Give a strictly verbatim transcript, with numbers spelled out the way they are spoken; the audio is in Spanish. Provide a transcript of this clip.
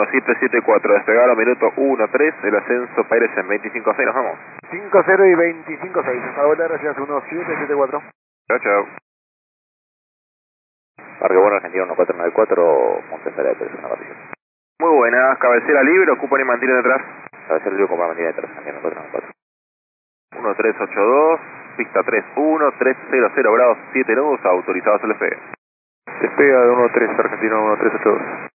uno siete siete cuatro, despegaron minuto uno tres, el ascenso Pérez en veinticinco seis, nos vamos. cinco cero y veinticinco seis, hasta la vuelta, gracias, uno siete siete cuatro. Chao, chao. Parque Bueno Argentina uno cuatro nueve cuatro, Montesera de Pérez, una condición. Muy buenas, cabecera libre, ocupan y mantienen detrás. Cabecera libre, ocupan y mantienen detrás, Argentina uno cuatro nueve cuatro. uno tres ocho dos, pista tres uno, tres cero cero grados, siete nudos, autorizados L F E. Despega de uno tres, Argentina uno tres ocho dos.